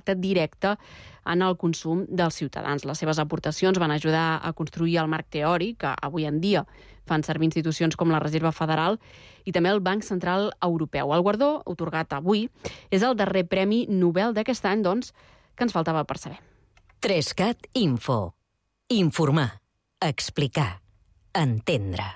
impacte directe en el consum dels ciutadans. Les seves aportacions van ajudar a construir el marc teòric que avui en dia fan servir institucions com la Reserva Federal i també el Banc Central Europeu. El guardó, atorgat avui, és el darrer Premi Nobel d'aquest any, doncs, que ens faltava per saber. 3CAT Info. Informar, explicar, entendre.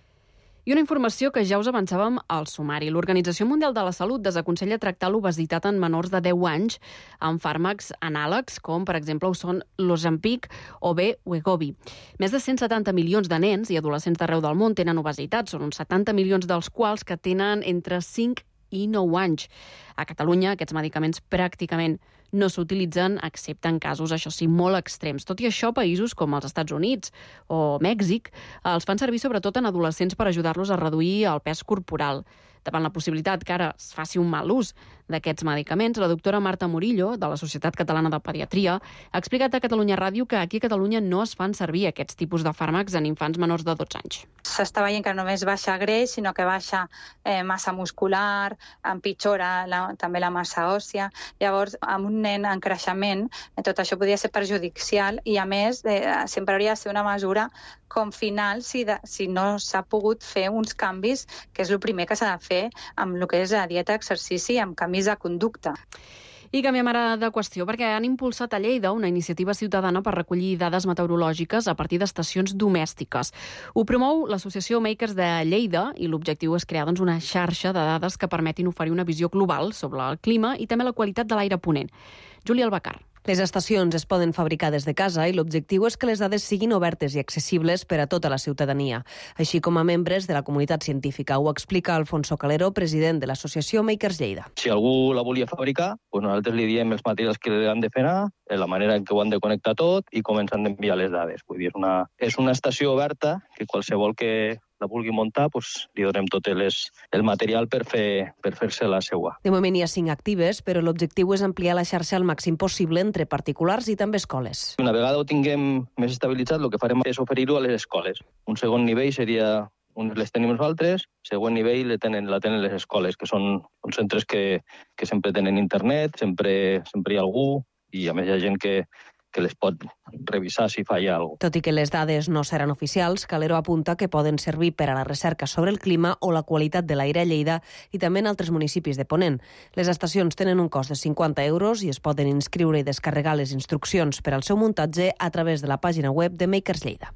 I una informació que ja us avançàvem al sumari. L'Organització Mundial de la Salut desaconsella tractar l'obesitat en menors de 10 anys amb fàrmacs anàlegs, com per exemple ho són l'Ozempic o bé Wegovy. Més de 170 milions de nens i adolescents d'arreu del món tenen obesitat, són uns 70 milions dels quals que tenen entre 5 i 9 anys. A Catalunya aquests medicaments pràcticament no s'utilitzen, excepte en casos, això sí, molt extrems. Tot i això, països com els Estats Units o Mèxic els fan servir sobretot en adolescents per ajudar-los a reduir el pes corporal. Davant la possibilitat que ara es faci un mal ús d'aquests medicaments, la doctora Marta Murillo, de la Societat Catalana de Pediatria, ha explicat a Catalunya Ràdio que aquí a Catalunya no es fan servir aquests tipus de fàrmacs en infants menors de 12 anys. S'està veient que només baixa greix, sinó que baixa massa muscular, empitjora també la massa òssia. Llavors, amb un nen en creixement, tot això podria ser perjudicial i, a més, sempre hauria de ser una mesura com final si no s'ha pogut fer uns canvis, que és el primer que s'ha de fer amb el que és la dieta, exercici, amb canvis de conducta. I canviem ara de qüestió, perquè han impulsat a Lleida una iniciativa ciutadana per recollir dades meteorològiques a partir d'estacions domèstiques. Ho promou l'Associació Makers de Lleida i l'objectiu és crear una xarxa de dades que permetin oferir una visió global sobre el clima i també la qualitat de l'aire ponent. Júlia Albacar. Les estacions es poden fabricar des de casa i l'objectiu és que les dades siguin obertes i accessibles per a tota la ciutadania, així com a membres de la comunitat científica. Ho explica Alfonso Calero, president de l'associació Makers Lleida. Si algú la volia fabricar, nosaltres li diem els materials que han de fer anar, la manera en què ho han de connectar tot i com ens han d'enviar les dades. Vull dir, és una estació oberta que qualsevol que la vulgui muntar, li donem tot el material per fer-se la seua. De moment hi ha 5 actives, però l'objectiu és ampliar la xarxa al màxim possible entre particulars i també escoles. Una vegada ho tinguem més estabilitzat, el que farem és oferir-ho a les escoles. Un segon nivell seria, les tenim nosaltres, següent nivell la tenen les escoles, que són centres que sempre tenen internet, sempre hi ha algú, i a més hi ha gent que les pot revisar si falla alguna cosa. Tot i que les dades no seran oficials, Calero apunta que poden servir per a la recerca sobre el clima o la qualitat de l'aire a Lleida i també en altres municipis de Ponent. Les estacions tenen un cost de 50 euros i es poden inscriure i descarregar les instruccions per al seu muntatge a través de la pàgina web de Makers Lleida.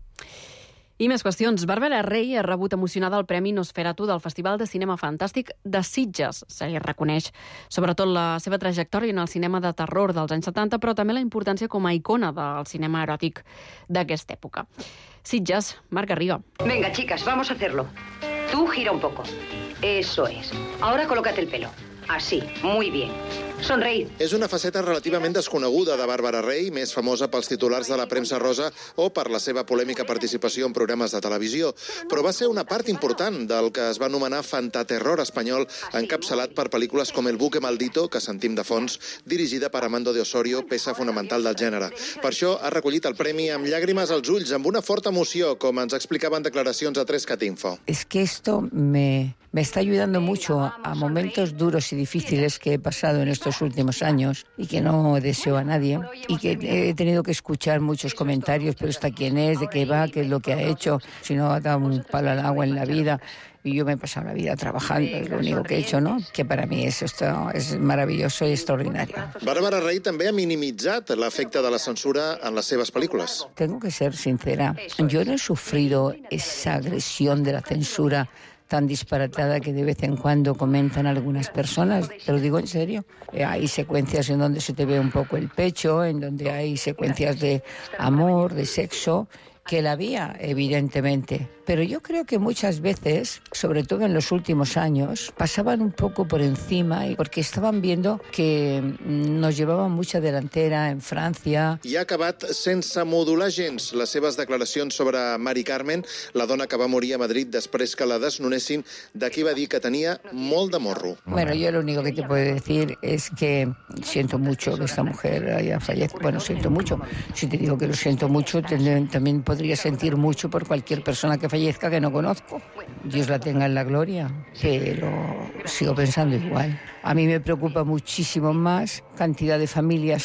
I més qüestions. Bàrbara Rey ha rebut emocionada el Premi Nosferatu del Festival de Cinema Fantàstic de Sitges. Se li reconeix sobretot la seva trajectòria en el cinema de terror dels anys 70, però també la importància com a icona del cinema eròtic d'aquesta època. Sitges, Marc Garriga. Venga, chicas, vamos a hacerlo. Tú gira un poco. Eso es. Ahora colócate el pelo. Así, muy bien. Sonreïd. És una faceta relativament desconeguda de Bàrbara Rey, més famosa pels titulars de la premsa rosa o per la seva polèmica participació en programes de televisió, però va ser una part important del que es va anomenar fantaterror espanyol, encapçalat per pel·lícules com El buque maldito, que sentim de fons, dirigida per Armando de Osorio, peça fonamental del gènere. Per això ha recollit el premi amb llàgrimes als ulls, amb una forta emoció, com ens explicaven declaracions a 3CAT Info. Es que esto me está ayudando mucho a momentos duros y difíciles que he pasado en estos últimos años y que no deseo a nadie y que he tenido que escuchar muchos comentarios, pero esta quién es, de qué va, qué es lo que ha hecho, si no ha dado un palo al agua en la vida. Y yo me he pasado la vida trabajando, es lo único que he hecho, ¿no? Que para mí esto es maravilloso y extraordinario. Bàrbara Rey també ha minimitzat l'efecte de la censura en les seves pel·lícules. Tengo que ser sincera, yo no he sufrido esa agresión de la censura tan disparatada que de vez en cuando comentan algunas personas, te lo digo en serio. Hay secuencias en donde se te ve un poco el pecho, en donde hay secuencias de amor, de sexo, que la había, evidentemente. Pero yo creo que muchas veces, sobre todo en los últimos años, pasaban un poco por encima porque estaban viendo que nos llevaban mucha delantera en Francia. I ha acabat sense modular gens les seves declaracions sobre Mari Carmen, la dona que va morir a Madrid després que la desnonessin, de qui va dir que tenia molt de morro. Bueno, yo lo único que te puedo decir es que siento mucho que esta mujer haya fallecido. Bueno, siento mucho. Si te digo que lo siento mucho, también podría sentir mucho por cualquier persona que fallezca que no conozco. Dios la tenga en la gloria, pero sigo pensando igual. A mí me preocupa muchísimo más cantidad de familias